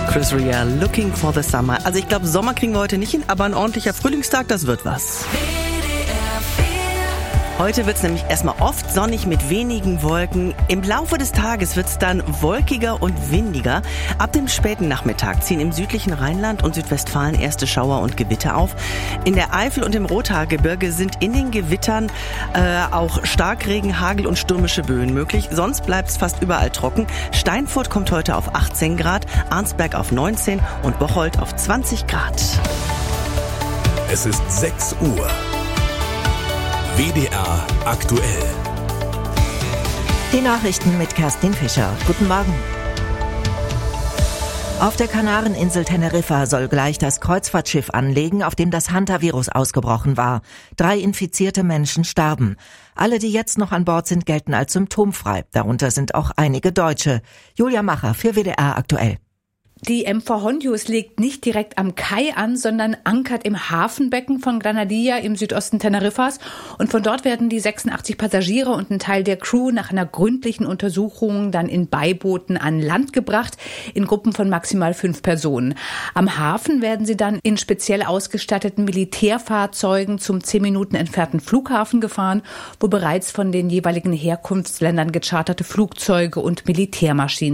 Chris Rea, Looking for the Summer. Also ich glaube, Sommer kriegen wir heute nicht hin, aber ein ordentlicher Frühlingstag, das wird was. Heute wird es nämlich erstmal oft sonnig mit wenigen Wolken. Im Laufe des Tages wird es dann wolkiger und windiger. Ab dem späten Nachmittag ziehen im südlichen Rheinland und Südwestfalen erste Schauer und Gewitter auf. In der Eifel und im Rothaargebirge sind in den Gewittern auch Starkregen, Hagel und stürmische Böen möglich. Sonst bleibt es fast überall trocken. Steinfurt kommt heute auf 18 Grad, Arnsberg auf 19 und Bocholt auf 20 Grad. Es ist 6 Uhr. WDR aktuell. Die Nachrichten mit Kerstin Fischer. Guten Morgen. Auf der Kanareninsel Teneriffa soll gleich das Kreuzfahrtschiff anlegen, auf dem das Hantavirus ausgebrochen war. 3 infizierte Menschen starben. Alle, die jetzt noch an Bord sind, gelten als symptomfrei. Darunter sind auch einige Deutsche. Julia Macher für WDR aktuell. Die MV Hondius legt nicht direkt am Kai an, sondern ankert im Hafenbecken von Granadilla im Südosten Teneriffas. Und von dort werden die 86 Passagiere und ein Teil der Crew nach einer gründlichen Untersuchung dann in Beibooten an Land gebracht, in Gruppen von maximal 5 Personen. Am Hafen werden sie dann in speziell ausgestatteten Militärfahrzeugen zum 10 Minuten entfernten Flughafen gefahren, wo bereits von den jeweiligen Herkunftsländern gecharterte Flugzeuge und Militärmaschinen